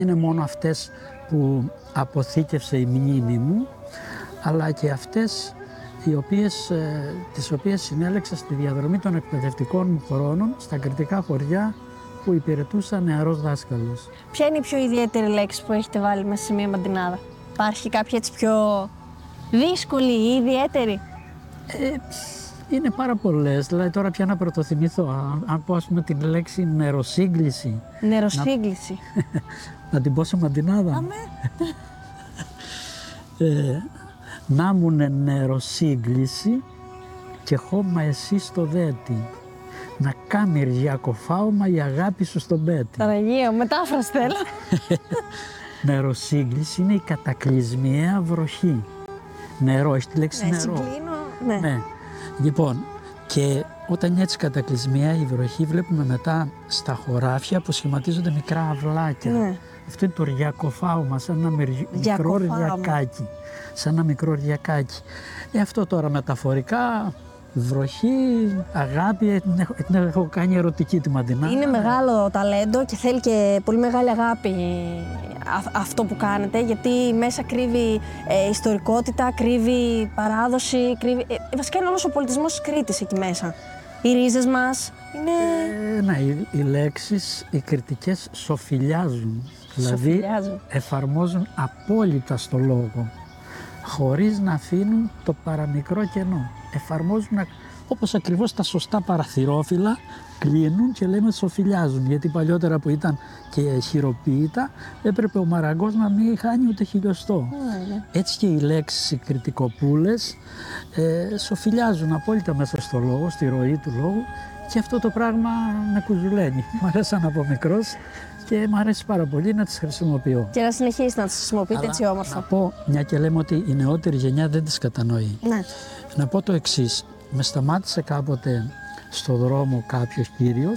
Είναι μόνο αυτές που αποθήκευσε η μνήμη μου, αλλά και αυτές τις οποίες συνέλεξα στη διαδρομή των εκπαιδευτικών μου χρόνων στα κρητικά χωριά που υπηρετούσα νεαρός δάσκαλος. Ποια είναι η πιο ιδιαίτερη λέξη που έχετε βάλει μέσα σε μία μαντινάδα? Υπάρχει κάποια έτσι πιο δύσκολη ή ιδιαίτερη? Είναι πάρα πολλές, δηλαδή τώρα πια να πρωτοθυμηθώ. Αν πω ας πούμε την λέξη νεροσύγκληση. Νεροσύγκληση. Να την πω σε μαντινάδα. Αμέ. Να μουνε νεροσύγκληση και χώμα εσύ στο δέτη. Να κάμει ριακοφάωμα η αγάπη σου στον πέτη. Ταραγείο, μετάφραση θέλω. Νεροσύγκληση είναι η κατακλυσμιαία βροχή. Νερό, έχει τη λέξη νερό. Συγκλίνω, ναι. Λοιπόν, και όταν είναι έτσι κατακλυσμιαία η βροχή, βλέπουμε μετά στα χωράφια που σχηματίζονται μικρά αυλάκια. Ναι. Αυτό είναι το ριακοφάωμα, σαν ένα μικρό ριακάκι. Σαν ένα μικρό ριακάκι. Αυτό τώρα μεταφορικά, βροχή, αγάπη, την έχω κάνει ερωτική τη μαντινάδα. Είναι μεγάλο ταλέντο και θέλει και πολύ μεγάλη αγάπη αυτό που κάνετε, γιατί μέσα κρύβει ιστορικότητα, κρύβει παράδοση, κρύβει... βασικά είναι όλος ο πολιτισμός της Κρήτης εκεί μέσα. Οι ρίζες μας είναι... Ναι, οι λέξεις, οι κρητικές σοφιλιάζουν. Δηλαδή εφαρμόζουν απόλυτα στο λόγο, χωρίς να αφήνουν το παραμικρό κενό. Εφαρμόζουν όπως ακριβώς τα σωστά παραθυρόφυλλα κλείνουν και λέμε σοφιλιάζουν. Γιατί παλιότερα που ήταν και χειροποίητα έπρεπε ο μαραγκός να μην χάνει ούτε χιλιοστό. Έτσι και οι λέξεις, οι κρητικοπούλες σοφιλιάζουν απόλυτα μέσα στο λόγο, στη ροή του λόγου, και αυτό το πράγμα με κουζουλένει. Μ' αρέσαν από μικρός και μου αρέσει πάρα πολύ να τις χρησιμοποιώ. Και να συνεχίσει να τις χρησιμοποιείτε έτσι όμορφα. Να πω, μια και λέμε ότι η νεότερη γενιά δεν τις κατανοεί. Ναι. Να πω το εξής. Με σταμάτησε κάποτε στο δρόμο κάποιος κύριος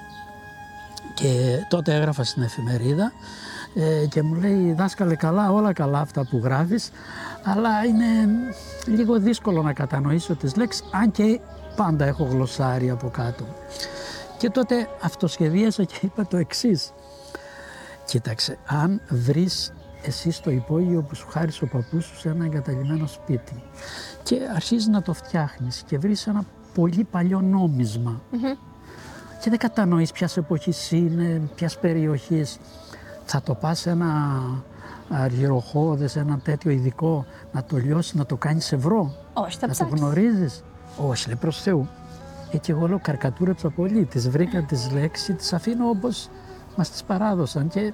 και τότε έγραφα στην εφημερίδα και μου λέει, δάσκαλε, καλά, όλα καλά αυτά που γράφεις, αλλά είναι λίγο δύσκολο να κατανοήσω τις λέξεις, αν και πάντα έχω γλωσσάρι από κάτω. Και τότε αυτοσχεδίασα και είπα το εξής. Κοίταξε, αν βρεις εσύ στο υπόγειο που σου χάρισε ο παππούς σου σε ένα εγκαταλειμμένο σπίτι και αρχίζεις να το φτιάχνεις και βρεις ένα πολύ παλιό νόμισμα και δεν κατανοείς ποιας εποχής είναι, ποιας περιοχής, θα το πας σε ένα αργυροχώδες, ένα τέτοιο ειδικό, να το λιώσεις, να το κάνεις ευρώ? Όχι, να το γνωρίζεις? Όχι, λέει, προς Θεού. Και εγώ λέω, καρκατούρεψα πολύ, τις βρήκα τις λέξεις, τις αφήνω όπως μας τις παράδωσαν και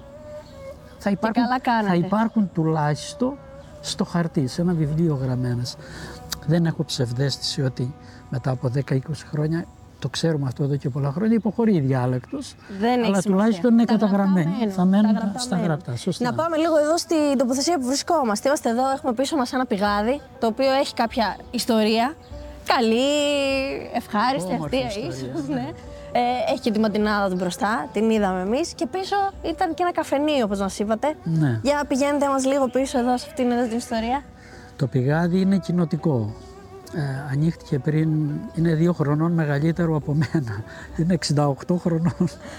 θα υπάρχουν τουλάχιστον στο χαρτί, σε ένα βιβλίο γραμμένες. Δεν έχω ψευδαίσθηση ότι μετά από 10-20 χρόνια, το ξέρουμε αυτό εδώ και πολλά χρόνια, υποχωρεί η διάλεκτος, αλλά τουλάχιστον είναι καταγραμμένη. Θα μένουν στα γραπτά. Σωστά. Να πάμε λίγο εδώ στην τοποθεσία που βρισκόμαστε. Είμαστε εδώ, έχουμε πίσω μας ένα πηγάδι, το οποίο έχει κάποια ιστορία. Καλή, ευχάριστη, αστεία ίσως, ναι. Έχει και τη μαντινάδα του μπροστά, την είδαμε εμείς, και πίσω ήταν και ένα καφενείο, όπως μας είπατε. Ναι. Για πηγαίνετε μας λίγο πίσω εδώ σε αυτήν εδώ την ιστορία. Το πηγάδι είναι κοινοτικό. Ανοίχτηκε πριν, είναι 2 χρονών μεγαλύτερο από μένα. Είναι 68 χρονών.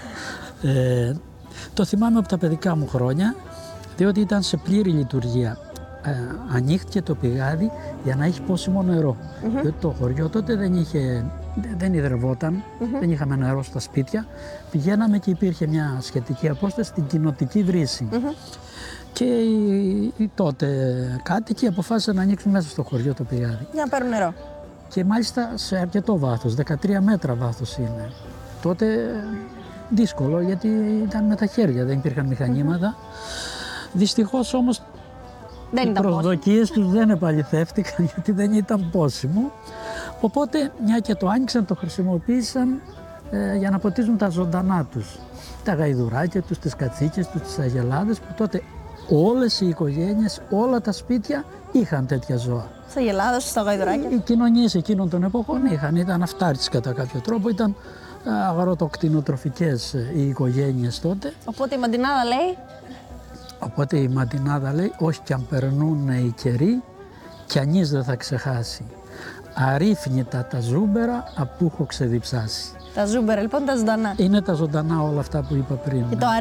Το θυμάμαι από τα παιδικά μου χρόνια, διότι ήταν σε πλήρη λειτουργία. Ανοίχτηκε το πηγάδι για να έχει πόσιμο νερό. Διότι το χωριό τότε δεν υδρευόταν, δεν είχαμε νερό στα σπίτια. Πηγαίναμε και υπήρχε μια σχετική απόσταση στην κοινοτική βρύση. Και οι τότε κάτοικοι αποφάσισαν να ανοίξουν μέσα στο χωριό το πηγάδι. Για να παίρνουν νερό. Και μάλιστα σε αρκετό βάθος, 13 μέτρα βάθος είναι. Τότε δύσκολο, γιατί ήταν με τα χέρια, δεν υπήρχαν μηχανήματα. Δυστυχώς όμως οι προσδοκίες τους δεν επαληθεύτηκαν, γιατί δεν ήταν πόσιμο. Οπότε, μια και το άνοιξαν, το χρησιμοποίησαν για να ποτίζουν τα ζωντανά τους. Τα γαϊδουράκια τους, τις κατσίκες τους, τις αγελάδες, που τότε όλες οι οικογένειες, όλα τα σπίτια είχαν τέτοια ζώα. Στα αγελάδες, στα γαϊδουράκια. Οι κοινωνίες εκείνων των εποχών ήταν αυτάρτης κατά κάποιο τρόπο, ήταν αγροτοκτηνοτροφικές οι οικογένειες τότε. Οπότε η μαντινάδα λέει... Οπότε η μαντινάδα λέει, όχι κι αν περνούν οι καιροί, κι ανείς δεν θα ξεχάσει. Αρρύφνητα τα ζούμπερα, απ' που έχω ξεδιψάσει. Τα ζούμπερα λοιπόν, τα ζωντανά. Είναι τα ζωντανά όλα αυτά που είπα πριν.